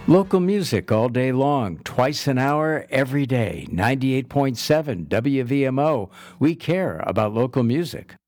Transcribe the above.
Local music all day long, twice an hour, every day. 98.7 WVMO. We care about local music.